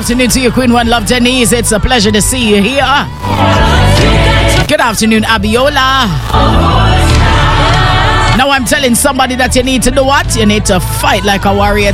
afternoon to you, Queen One Love Denise. It's a pleasure to see you here. Good afternoon, Abiola. Now I'm telling somebody that you need to do what? You need to fight like a warrior.